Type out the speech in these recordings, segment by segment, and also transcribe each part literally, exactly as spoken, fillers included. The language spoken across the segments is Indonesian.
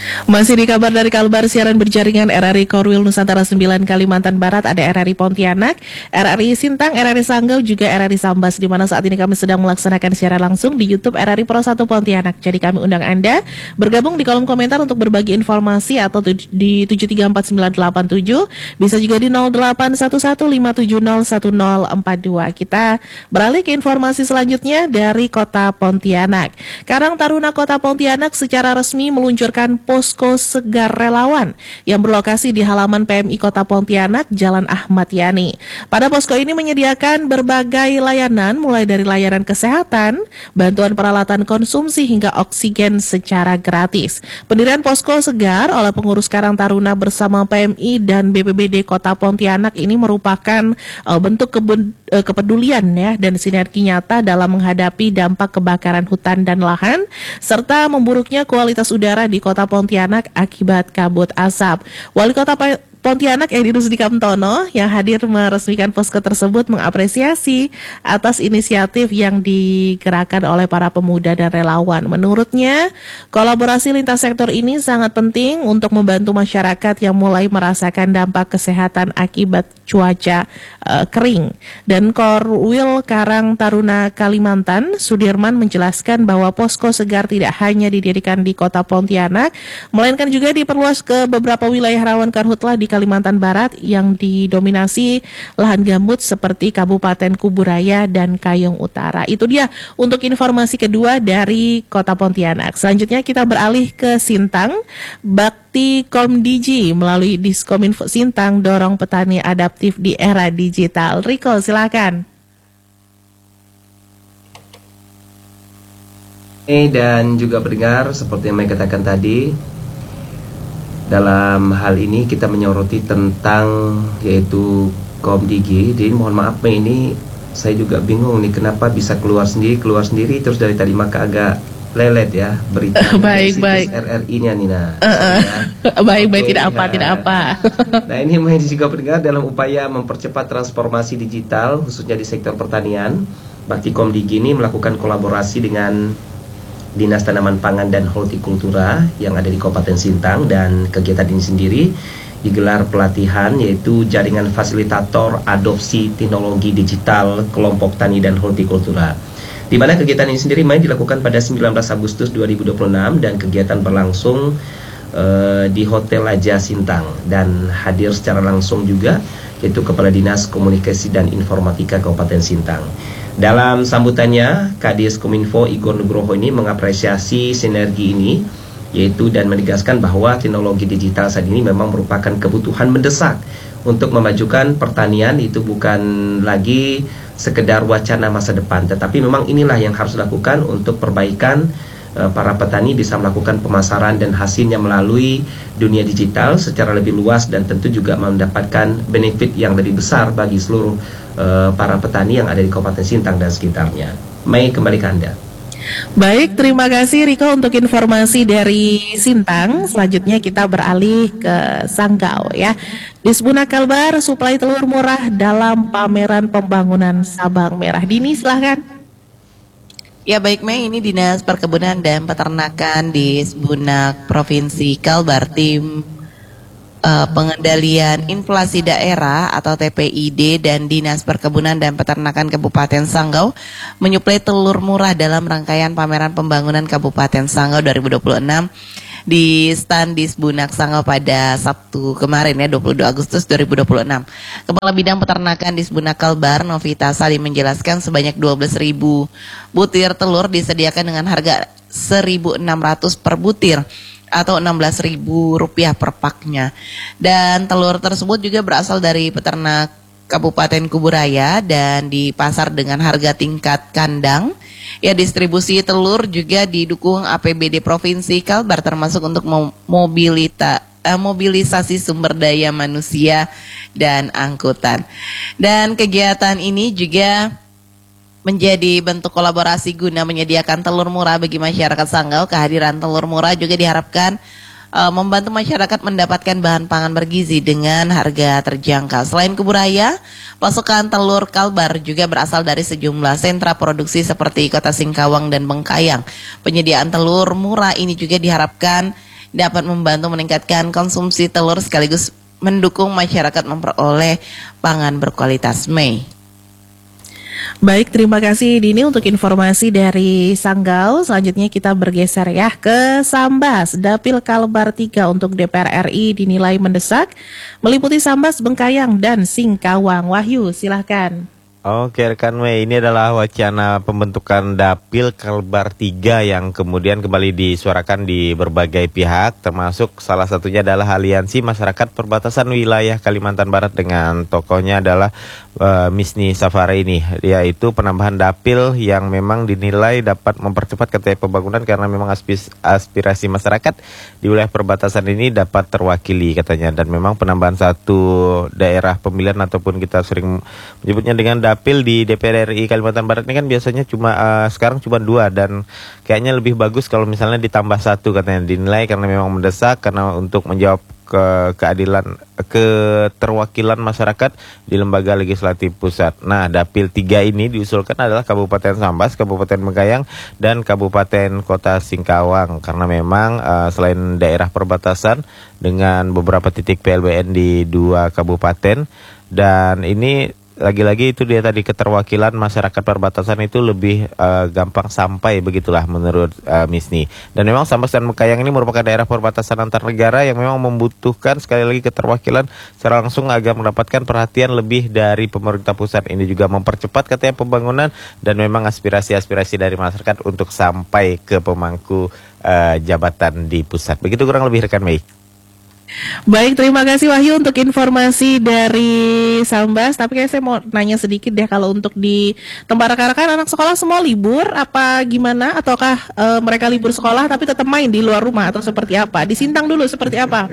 Masih di kabar dari Kalbar, siaran berjaringan R R I Korwil Nusantara sembilan Kalimantan Barat, ada R R I Pontianak, R R I Sintang, R R I Sanggau, juga R R I Sambas, di mana saat ini kami sedang melaksanakan siaran langsung di YouTube R R I Pro satu Pontianak. Jadi kami undang Anda bergabung di kolom komentar untuk berbagi informasi atau di tujuh tiga empat sembilan delapan tujuh, bisa juga di nol delapan satu satu lima tujuh nol satu nol empat dua. Kita beralih ke informasi selanjutnya dari Kota Pontianak. Karang Taruna Kota Pontianak secara resmi meluncurkan posko Segar Relawan yang berlokasi di halaman P M I Kota Pontianak, Jalan Ahmad Yani. Pada posko ini menyediakan berbagai layanan, mulai dari layanan kesehatan, bantuan peralatan konsumsi hingga oksigen secara gratis. Pendirian posko Segar oleh pengurus Karang Taruna bersama P M I dan B P B D Kota Pontianak ini merupakan uh, bentuk keben, uh, kepedulian ya dan sinergi nyata dalam menghadapi dampak kebakaran hutan dan lahan serta memburuknya kualitas udara di Kota Pontianak akibat kabut asap. Wali Kota Pontianak Edi Rusdi Kamtono yang hadir meresmikan posko tersebut mengapresiasi atas inisiatif yang digerakkan oleh para pemuda dan relawan. Menurutnya, kolaborasi lintas sektor ini sangat penting untuk membantu masyarakat yang mulai merasakan dampak kesehatan akibat cuaca uh, kering. Dan Korwil Karang Taruna Kalimantan, Sudirman, menjelaskan bahwa posko Segar tidak hanya didirikan di Kota Pontianak, melainkan juga diperluas ke beberapa wilayah rawan karhutlah di Kalimantan Barat yang didominasi lahan gambut seperti Kabupaten Kuburaya dan Kayong Utara. Itu dia untuk informasi kedua dari Kota Pontianak. Selanjutnya kita beralih ke Sintang. Bakti Komdiji melalui Diskominfo Sintang dorong petani adaptif di era digital. Riko, silakan. Dan juga pendengar, seperti yang saya katakan tadi, dalam hal ini kita menyoroti tentang yaitu Komdigi. Jadi mohon maaf Mei, ini saya juga bingung nih kenapa bisa keluar sendiri keluar sendiri terus dari tadi maka agak lelet ya berita baik baik R R I-nya Nina. Uh, uh. Ya. Baik baik tidak apa ya. tidak apa. Nah ini Mei juga pendengar, dalam upaya mempercepat transformasi digital khususnya di sektor pertanian, Bakti Komdigi ini melakukan kolaborasi dengan Dinas Tanaman Pangan dan Hortikultura yang ada di Kabupaten Sintang, dan kegiatan ini sendiri digelar pelatihan yaitu jaringan fasilitator adopsi teknologi digital kelompok tani dan hortikultura. Di mana kegiatan ini sendiri main dilakukan pada sembilan belas Agustus dua ribu dua puluh enam dan kegiatan berlangsung uh, di Hotel Aja Sintang, dan hadir secara langsung juga yaitu Kepala Dinas Komunikasi dan Informatika Kabupaten Sintang. Dalam sambutannya, Kadis Kominfo Igor Nugroho ini mengapresiasi sinergi ini, yaitu dan menegaskan bahwa teknologi digital saat ini memang merupakan kebutuhan mendesak untuk memajukan pertanian. Itu bukan lagi sekedar wacana masa depan, tetapi memang inilah yang harus dilakukan untuk perbaikan uh, para petani bisa melakukan pemasaran dan hasilnya melalui dunia digital secara lebih luas, dan tentu juga mendapatkan benefit yang lebih besar bagi seluruh uh, para petani yang ada di Kabupaten Sintang dan sekitarnya. Mei, kembali ke Anda. Baik, terima kasih Riko untuk informasi dari Sintang. Selanjutnya kita beralih ke Sanggau ya. Disbuna Kalbar suplai telur murah dalam pameran pembangunan Sabang Merah. Dini, silahkan. Ya baik Mei, ini Dinas Perkebunan dan Peternakan Disbunak Provinsi Kalbar, tim uh, pengendalian inflasi daerah atau T P I D dan Dinas Perkebunan dan Peternakan Kabupaten Sanggau menyuplai telur murah dalam rangkaian pameran pembangunan Kabupaten Sanggau dua ribu dua puluh enam di stand Disbunak Sanggau pada Sabtu kemarin ya, dua puluh dua Agustus dua ribu dua puluh enam. Kepala Bidang Peternakan Disbunak Kalbar, Novita Salim, menjelaskan sebanyak dua belas ribu butir telur disediakan dengan harga seribu enam ratus per butir atau enam belas ribu rupiah per paknya. Dan telur tersebut juga berasal dari peternak Kabupaten Kuburaya dan dipasar dengan harga tingkat kandang. Ya, distribusi telur juga didukung A P B D Provinsi Kalbar termasuk untuk mobilita, eh, mobilisasi sumber daya manusia dan angkutan. Dan kegiatan ini juga menjadi bentuk kolaborasi guna menyediakan telur murah bagi masyarakat Sanggau. Kehadiran telur murah juga diharapkan uh, membantu masyarakat mendapatkan bahan pangan bergizi dengan harga terjangkau. Selain Kuburaya, pasokan telur Kalbar juga berasal dari sejumlah sentra produksi seperti Kota Singkawang dan Bengkayang. Penyediaan telur murah ini juga diharapkan dapat membantu meningkatkan konsumsi telur sekaligus mendukung masyarakat memperoleh pangan berkualitas. Mei. Baik, terima kasih Dini untuk informasi dari Sanggau. Selanjutnya kita bergeser ya ke Sambas. Dapil Kalbar tiga untuk D P R R I dinilai mendesak, meliputi Sambas, Bengkayang, dan Singkawang. Wahyu, silahkan. Oke rekan Mei, ini adalah wacana pembentukan Dapil Kalbar tiga yang kemudian kembali disuarakan di berbagai pihak, termasuk salah satunya adalah Aliansi Masyarakat Perbatasan Wilayah Kalimantan Barat dengan tokohnya adalah uh, Misni Safari ini, yaitu penambahan dapil yang memang dinilai dapat mempercepat katanya pembangunan karena memang aspis, aspirasi masyarakat di wilayah perbatasan ini dapat terwakili katanya, dan memang penambahan satu daerah pemilihan ataupun kita sering menyebutnya dengan dapil di D P R R I Kalimantan Barat ini kan biasanya cuma uh, sekarang cuma dua, dan kayaknya lebih bagus kalau misalnya ditambah satu katanya, dinilai karena memang mendesak karena untuk menjawab ke keadilan keterwakilan masyarakat di lembaga legislatif pusat. Nah, dapil tiga ini diusulkan adalah Kabupaten Sambas, Kabupaten Bengkayang, dan Kabupaten Kota Singkawang karena memang uh, selain daerah perbatasan dengan beberapa titik P L B N di dua kabupaten, dan ini lagi-lagi itu dia tadi keterwakilan masyarakat perbatasan itu lebih uh, gampang sampai, begitulah menurut uh, Misni. Dan memang Sambas dan Bengkayang ini merupakan daerah perbatasan antar negara yang memang membutuhkan sekali lagi keterwakilan secara langsung agar mendapatkan perhatian lebih dari pemerintah pusat. Ini juga mempercepat katanya pembangunan dan memang aspirasi-aspirasi dari masyarakat untuk sampai ke pemangku uh, jabatan di pusat. Begitu kurang lebih rekan Mei. Baik, terima kasih Wahyu untuk informasi dari Sambas. Tapi kayak saya mau nanya sedikit deh, kalau untuk di tempat rekan-rekan anak sekolah semua libur apa gimana? Ataukah e, mereka libur sekolah tapi tetap main di luar rumah atau seperti apa? Di Sintang dulu seperti apa?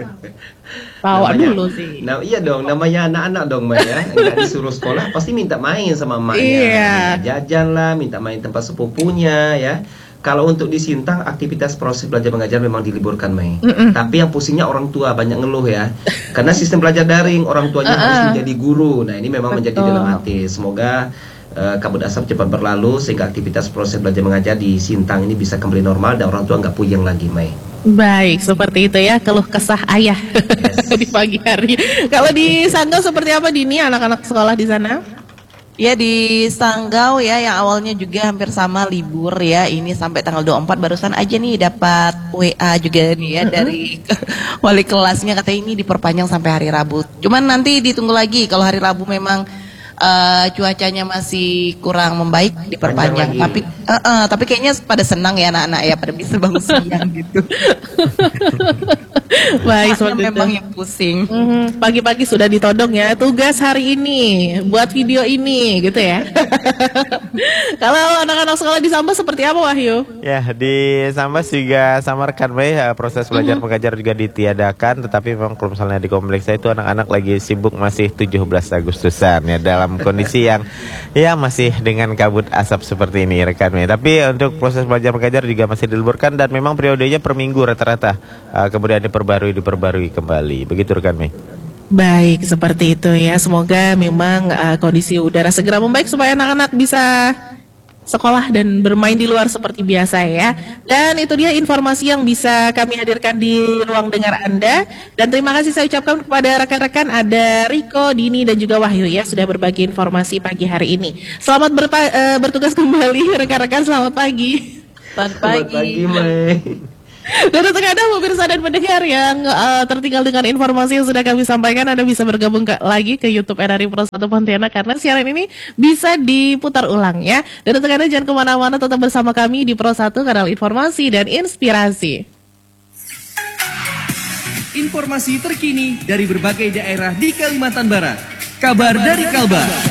Bawa namanya, dulu sih. Nah, iya dong, namanya anak-anak dong Mbak ya. Nggak disuruh sekolah pasti minta main sama emaknya. Iya. Minta jajan lah, minta main tempat sepupunya ya. Kalau untuk di Sintang, aktivitas proses belajar mengajar memang diliburkan, Mei. Mm-mm. Tapi yang pusingnya orang tua, banyak ngeluh ya. Karena sistem belajar daring, orang tuanya uh-uh. harus menjadi guru. Nah, ini memang Betul. menjadi dilematis. Semoga uh, kabut asap cepat berlalu sehingga aktivitas proses belajar mengajar di Sintang ini bisa kembali normal dan orang tua nggak puyeng lagi, Mei. Baik, seperti itu ya keluh kesah ayah yes. di pagi hari. Kalau di Sanggau seperti apa Dini, anak-anak sekolah di sana? Ya di Sanggau ya yang awalnya juga hampir sama libur ya, ini sampai tanggal dua puluh empat barusan aja nih dapat W A juga nih ya dari wali kelasnya, katanya ini diperpanjang sampai hari Rabu. Cuman nanti ditunggu lagi kalau hari Rabu memang uh, cuacanya masih kurang membaik diperpanjang. Tapi uh, uh, tapi kayaknya pada senang ya anak-anak ya, pada bisa bangun siang gitu. Baik, memang yang pusing. Mm-hmm. Pagi-pagi sudah ditodong ya, tugas hari ini buat video ini gitu ya. Kalau anak-anak sekolah di Sambas seperti apa Wahyu? Ya, di Sambas juga sama rekan Mei, proses belajar mm-hmm. mengajar juga ditiadakan, tetapi memang kalau misalnya di kompleks saya itu anak-anak lagi sibuk masih tujuh belas Agustusan ya, dalam kondisi yang ya masih dengan kabut asap seperti ini rekan Mei. Tapi untuk proses belajar mengajar juga masih diliburkan dan memang periodenya per minggu rata-rata. Uh, kemudian diperbarui diperbarui kembali. Begitu rekan Mei. Baik, seperti itu ya. Semoga memang uh, kondisi udara segera membaik supaya anak-anak bisa sekolah dan bermain di luar seperti biasa ya. Dan itu dia informasi yang bisa kami hadirkan di ruang dengar Anda. Dan terima kasih saya ucapkan kepada rekan-rekan, ada Riko, Dini, dan juga Wahyu ya sudah berbagi informasi pagi hari ini. Selamat berpa- uh, bertugas kembali rekan-rekan, selamat pagi. Selamat pagi. Selamat pagi, Mei. Dan untuk Anda pemirsa dan pendengar yang uh, tertinggal dengan informasi yang sudah kami sampaikan, Anda bisa bergabung ke, lagi ke YouTube R R I Pro satu Pontianak karena siaran ini bisa diputar ulang ya. Dan untuk Anda jangan kemana-mana, tetap bersama kami di Pro satu, kanal informasi dan inspirasi. Informasi terkini dari berbagai daerah di Kalimantan Barat. Kabar dari Kalbar.